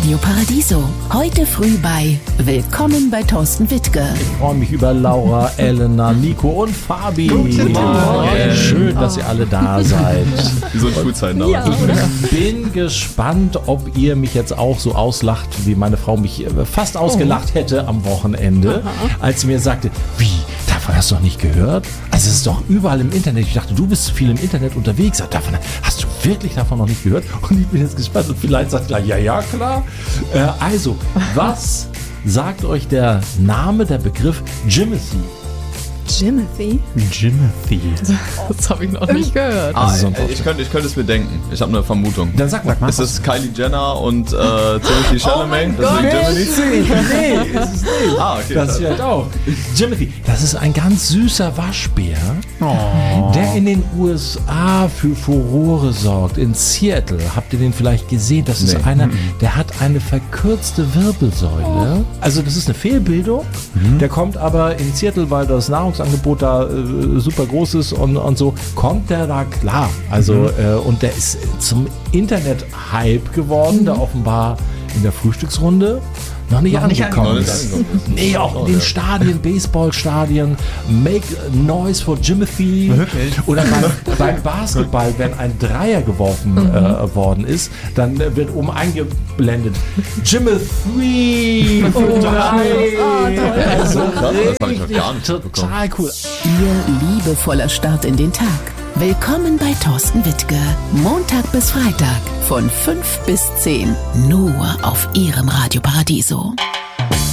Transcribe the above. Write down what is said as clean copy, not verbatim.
Radio Paradiso. Heute früh bei Willkommen bei Thorsten Wittke. Ich freue mich über Laura, Elena, Nico und Fabi. Guten Morgen. Schön, dass ihr alle da seid. Wie so in Schulzeiten. Ja. Ich bin gespannt, ob ihr mich jetzt auch so auslacht, wie meine Frau mich fast ausgelacht hätte am Wochenende, als sie mir sagte, wie, davon hast du noch nicht gehört? Also es ist doch überall im Internet. Ich dachte, du bist viel im Internet unterwegs. Davon hast du wirklich davon noch nicht gehört? Und ich bin jetzt gespannt und vielleicht sagt ihr, ja, klar. Also, was sagt euch der Name, der Begriff Jimothy? Jimothy? Jimothy. Das habe ich noch nicht gehört. Ich könnte es mir denken. Ich habe eine Vermutung. Dann sag mal. Ist es Kylie Jenner und Timothy Chalamet? Deswegen Jimothy? Nee, ist es nicht. Okay. Das ist ja auch. Jimothy, das ist ein ganz süßer Waschbär, der in den USA für Furore sorgt. In Seattle, habt ihr den vielleicht gesehen? Das ist einer, der hat eine verkürzte Wirbelsäule. Also das ist eine Fehlbildung. Der kommt aber in Seattle, weil das Nahrungsangebot da super groß ist und so, kommt der da klar. Also und der ist zum Internet-Hype geworden, der offenbar in der Frühstücksrunde noch nicht angekommen ist. Nee, auch in den Stadien, Baseballstadien, Make Noise for Jimothy. Oder beim Basketball, wenn ein Dreier geworfen worden ist, dann wird oben eingeblendet Jimothy. Also das habe ich noch gar nicht total cool. Ihr liebevoller Start in den Tag. Willkommen bei Thorsten Wittke. Montag bis Freitag von 5 bis 10. Nur auf Ihrem Radio Paradiso.